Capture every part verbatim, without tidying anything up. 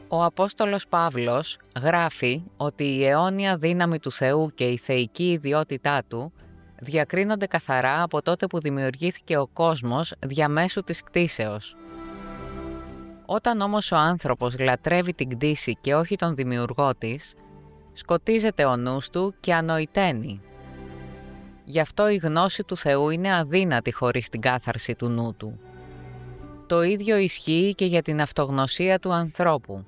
Ο Απόστολος Παύλος γράφει ότι η αιώνια δύναμη του Θεού και η θεϊκή ιδιότητά Του διακρίνονται καθαρά από τότε που δημιουργήθηκε ο κόσμος διαμέσου της κτήσεως. Όταν όμως ο άνθρωπος λατρεύει την κτήση και όχι τον δημιουργό της, σκοτίζεται ο νους του και ανοηταίνει. Γι' αυτό η γνώση του Θεού είναι αδύνατη χωρίς την κάθαρση του νου του. Το ίδιο ισχύει και για την αυτογνωσία του ανθρώπου.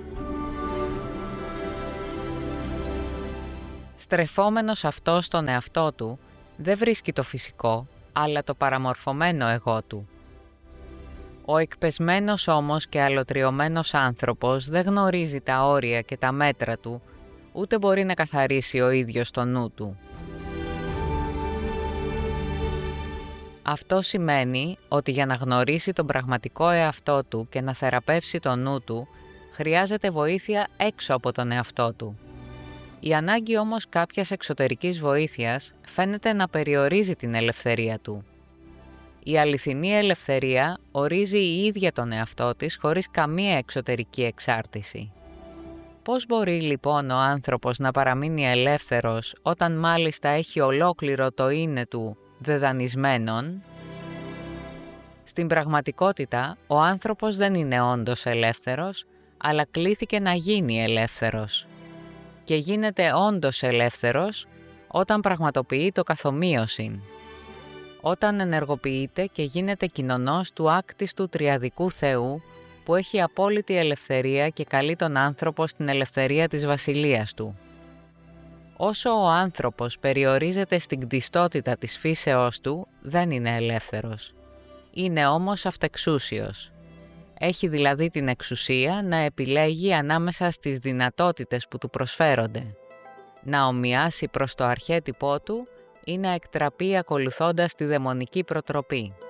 Στρεφόμενος αυτός στον εαυτό του, δεν βρίσκει το φυσικό, αλλά το παραμορφωμένο εγώ του. Ο εκπεσμένος όμως και αλωτριωμένος άνθρωπος δεν γνωρίζει τα όρια και τα μέτρα του, ούτε μπορεί να καθαρίσει ο ίδιος το νου του. Αυτό σημαίνει ότι για να γνωρίσει τον πραγματικό εαυτό του και να θεραπεύσει το νου του, χρειάζεται βοήθεια έξω από τον εαυτό του. Η ανάγκη όμως κάποιας εξωτερικής βοήθειας φαίνεται να περιορίζει την ελευθερία του. Η αληθινή ελευθερία ορίζει η ίδια τον εαυτό της χωρίς καμία εξωτερική εξάρτηση. Πώς μπορεί λοιπόν ο άνθρωπος να παραμείνει ελεύθερος όταν μάλιστα έχει ολόκληρο το είναι του δεδανισμένον? Στην πραγματικότητα, ο άνθρωπος δεν είναι όντως ελεύθερος, αλλά κλήθηκε να γίνει ελεύθερος. Και γίνεται όντως ελεύθερος όταν πραγματοποιεί το καθομοίωσιν. Όταν ενεργοποιείται και γίνεται κοινωνός του άκτιστου τριαδικού Θεού που έχει απόλυτη ελευθερία και καλεί τον άνθρωπο στην ελευθερία της βασιλείας του. Όσο ο άνθρωπος περιορίζεται στην κτιστότητα της φύσεώς του, δεν είναι ελεύθερος. Είναι όμως αυτεξούσιος. Έχει δηλαδή την εξουσία να επιλέγει ανάμεσα στις δυνατότητες που του προσφέρονται. Να ομοιάσει προς το αρχέτυπό του ή να εκτραπεί ακολουθώντας τη δαιμονική προτροπή.